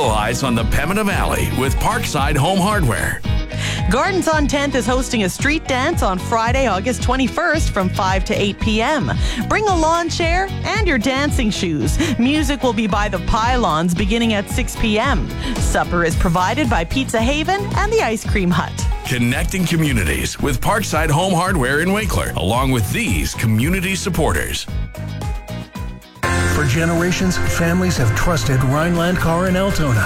all eyes on the Pembina Valley with Parkside Home Hardware. Gardens on 10th is hosting a street dance on Friday, August 21st from 5 to 8 p.m. Bring a lawn chair and your dancing shoes. Music will be by the Pylons beginning at 6 p.m. Supper is provided by Pizza Haven and the Ice Cream Hut. Connecting communities with Parkside Home Hardware in Winkler, along with these community supporters. For generations, families have trusted Rhineland Car in Altona.